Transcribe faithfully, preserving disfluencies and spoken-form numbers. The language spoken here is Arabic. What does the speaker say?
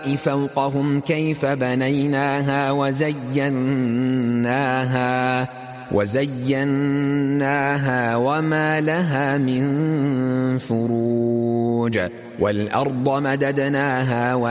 فوقهم كيف بنيناها وزيناها وزيناها وما لها من فروج والأرض مددناها